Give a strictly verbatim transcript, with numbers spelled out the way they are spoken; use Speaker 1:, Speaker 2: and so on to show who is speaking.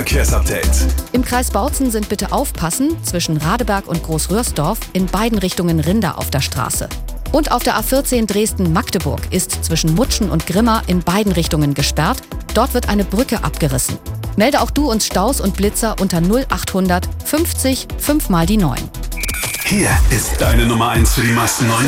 Speaker 1: Verkehrsupdate.
Speaker 2: Im Kreis Bautzen sind bitte aufpassen, zwischen Radeberg und Großröhrsdorf in beiden Richtungen Rinder auf der Straße. Und auf der A vierzehn Dresden-Magdeburg ist zwischen Mutschen und Grimma in beiden Richtungen gesperrt. Dort wird eine Brücke abgerissen. Melde auch du uns Staus und Blitzer unter null achthundert fünfzig fünf mal die neun.
Speaker 1: Hier ist deine Nummer eins für die meisten neuen